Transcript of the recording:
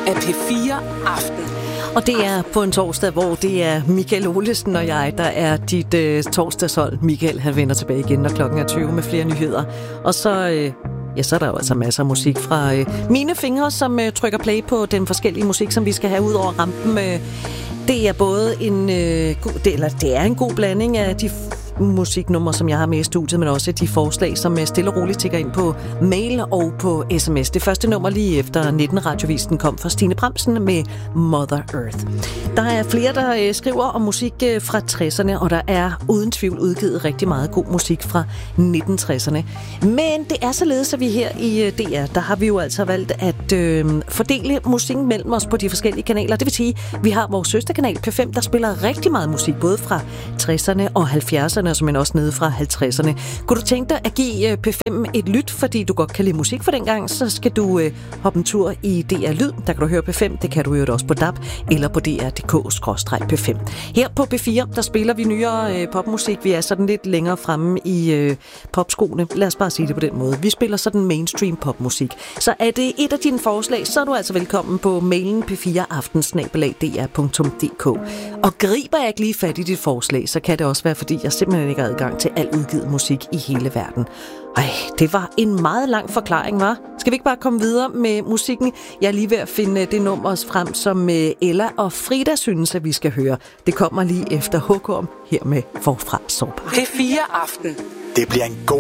af P4 Aften. Og det er på en torsdag, hvor det er Michael Olesen og jeg, der er dit torsdagshold. Michael, han vender tilbage igen, når klokken er 20 med flere nyheder. Og så... så er der jo altså masser af musik fra mine fingre, som trykker play på den forskellige musik, som vi skal have ud over rampen. Det er både det er en god blanding af de musiknumre, som jeg har med i studiet, men også de forslag, som stille og roligt tikker ind på mail og på sms. Det første nummer lige efter 19 radiovisen kom fra Stine Bramsen med Mother Earth. Der er flere, der skriver om musik fra 60'erne, og der er uden tvivl udgivet rigtig meget god musik fra 1960'erne. Men det er således, at vi her i DR, der har vi jo altså valgt at fordele musikken mellem os på de forskellige kanaler. Det vil sige, vi har vores søsterkanal P5, der spiller rigtig meget musik, både fra 60'erne og 70'erne, men også nede fra 50'erne. Kunne du tænke dig at give P5 et lyt, fordi du godt kan lide musik for dengang, så skal du hoppe en tur i DR Lyd. Der kan du høre P5, det kan du jo også på DAB eller på dr.dk/P5. Her på P4, der spiller vi nyere popmusik. Vi er sådan lidt længere fremme i popskoene. Lad os bare sige det på den måde. Vi spiller sådan mainstream popmusik. Så er det et af dine forslag, så er du altså velkommen på mailen p4aften@dr.dk. Og griber jeg ikke lige fat i dit forslag, så kan det også være, fordi jeg simpelthen ikke har adgang til al udgivet musik i hele verden. Det var en meget lang forklaring, hva'? Skal vi ikke bare komme videre med musikken? Jeg er lige ved at finde det nummer frem, som Ella og Frida synes, at vi skal høre. Det kommer lige efter Håkorm her med Forfra Sårbar. P4 Aften. Det bliver en god